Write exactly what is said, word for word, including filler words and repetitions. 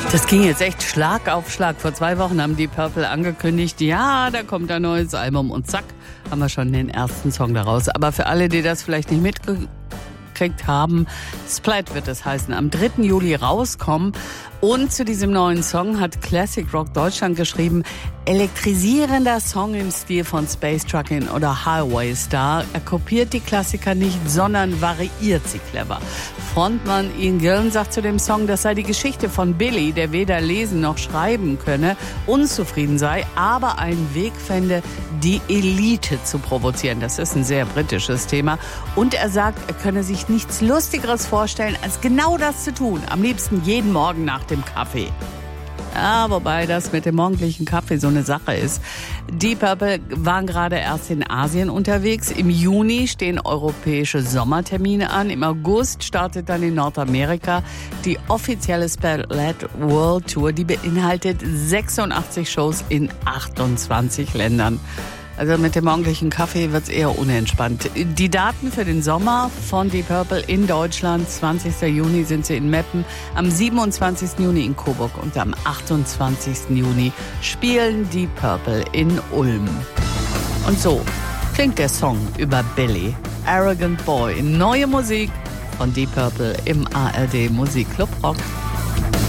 Das ging jetzt echt Schlag auf Schlag. Vor zwei Wochen haben Deep Purple angekündigt, ja, da kommt ein neues Album und zack, haben wir schon den ersten Song daraus. Aber für alle, die das vielleicht nicht mitgekriegt haben, Splat wird es heißen, am dritten Juli rauskommen. Und zu diesem neuen Song hat Classic Rock Deutschland geschrieben, elektrisierender Song im Stil von Space Truckin' oder Highway Star. Er kopiert die Klassiker nicht, sondern variiert sie clever. Frontmann Ian Gillan sagt zu dem Song, das sei die Geschichte von Billy, der weder lesen noch schreiben könne, unzufrieden sei, aber einen Weg fände, die Elite zu provozieren. Das ist ein sehr britisches Thema. Und er sagt, er könne sich nichts Lustigeres vorstellen, als genau das zu tun. Am liebsten jeden Morgen nach dem Kaffee. Ja, wobei das mit dem morgendlichen Kaffee so eine Sache ist. Deep Purple waren gerade erst in Asien unterwegs. Im Juni stehen europäische Sommertermine an. Im August startet dann in Nordamerika die offizielle Splat World Tour. Die beinhaltet sechsundachtzig Shows in achtundzwanzig Ländern. Also mit dem morgendlichen Kaffee wird's eher unentspannt. Die Daten für den Sommer von Deep Purple in Deutschland, zwanzigsten Juni sind sie in Meppen, am siebenundzwanzigsten Juni in Coburg und am achtundzwanzigsten Juni spielen Deep Purple in Ulm. Und so klingt der Song über Billy, Arrogant Boy. Neue Musik von Deep Purple im A R D Musikclub Rock.